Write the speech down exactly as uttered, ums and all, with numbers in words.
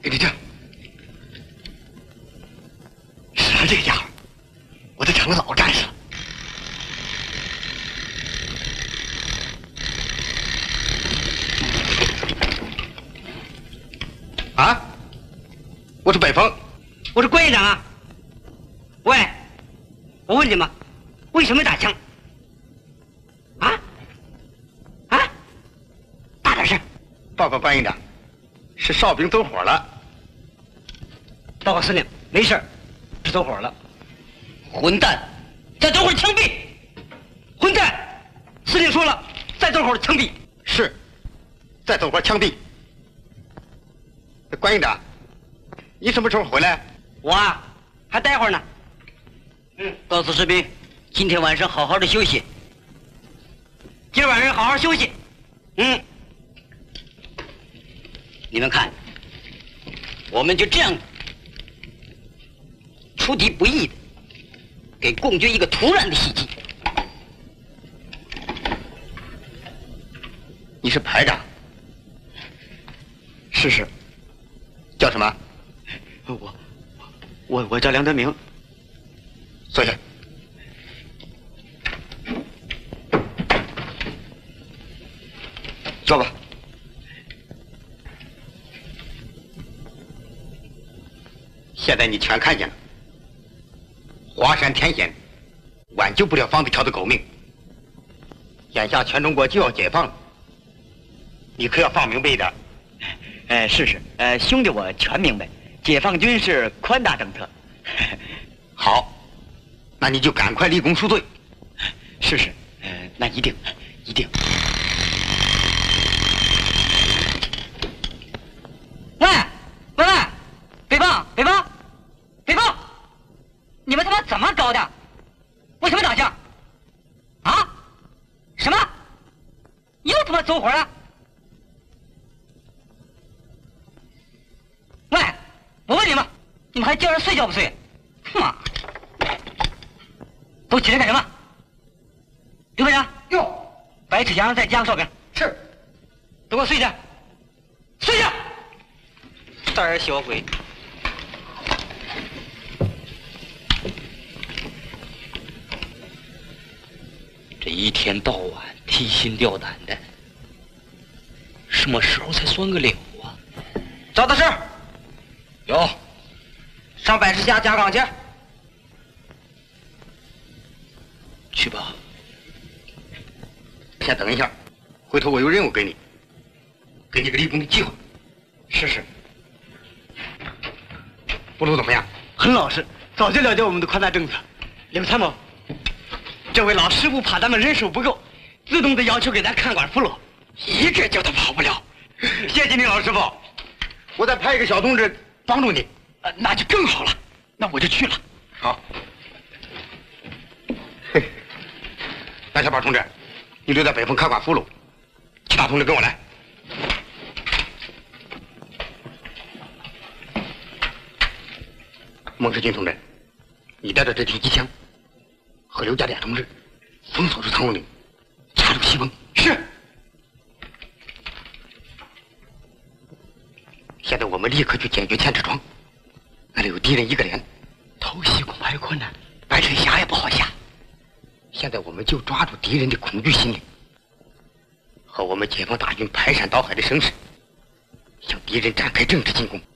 给你这，是这个家伙，我都成了老战士了。啊，我是北风， 我是关院长啊。喂，我问你们，为什么打枪？啊？啊？大点声！ 报告关营长，是哨兵走火了。 报告司令，没事，是走火了。混蛋！再走火枪毙！混蛋！司令说了，再走火枪毙。 是，再走火枪毙。关营长，你什么时候回来？ 我啊，还待会儿呢。嗯，告诉士兵，今天晚上好好的休息。今儿晚上好好休息。嗯，你们看，我们就这样出敌不意的给共军一个突然的袭击。 你是排长？ 是是。 叫什么？ 我我我叫梁德明。 坐下。坐吧。现在你全看见了，华山天险挽救不了方子条的狗命。眼下全中国就要解放了，你可要放明白一点。 呃，是是，呃，兄弟我全明白，解放军是宽大政策。 好，那你就赶快立功赎罪。 是是，呃，那一定，一定。喂喂喂，北方北方北方，你们他妈怎么搞的？为什么打架？啊？什么？又他妈走火了？喂，我问你们，你们还叫人睡觉不睡？妈！都起来干什么？刘排长， 哟， 白纸墙上再加个哨兵。 是。 都给我睡下，睡下！胆儿小鬼！这一天到晚提心吊胆的，什么时候才算个了啊？赵大师，有，上百尺下加岗去。去吧。 先等一下，回头我有任务给你，给你个立功的机会。 是是。 部路怎么样？ 很老实，早就了解我们的宽大政策。刘参谋，这位老师傅怕咱们人手不够，自动的要求给咱看管俘虏，一个叫他跑不了。 谢谢你，老师傅。我再派一个小同志帮助你。 呃，那就更好了。那我就去了。 好。嘿，蓝小宝同志，你留在北风看管俘虏，其他同志跟我来。孟世军同志，你带着这挺机枪，和刘家典同志封锁住藏龙岭，掐住西风。 是。 现在我们立刻去解决千尺庄，那里有敌人一个连， 偷袭恐怕有困难，白水峡也不好下。 现在我们就抓住敌人的恐惧心理，和我们解放大军排山倒海的声势，向敌人展开政治进攻。